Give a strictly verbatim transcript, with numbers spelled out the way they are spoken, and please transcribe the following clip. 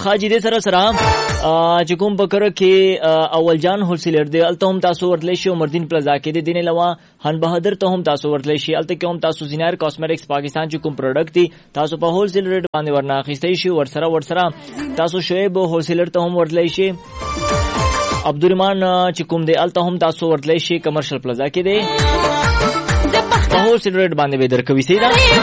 خاجي دې سره سره چې کوم بکر کې اول جان هولسیلر دی الته هم تاسو ورتلی شي عمردین پلازا کې د دین علاوه هن بهادر ته هم تاسو ورتلی شي الته کې هم تاسو زینار کاسمیټکس پاکستان چې کوم پروډکټ دي تاسو په هولسیل ریټ باندې ورنه اخیستئ شي ورسره ورسره تاسو شعیب هولسیلر ته هم ورتلی شي عبدالرحمن چې کوم دی الته هم تاسو ورتلی شي کمرشل پلازا کې دی په هولسیل ریټ باندې به درکوي سي دا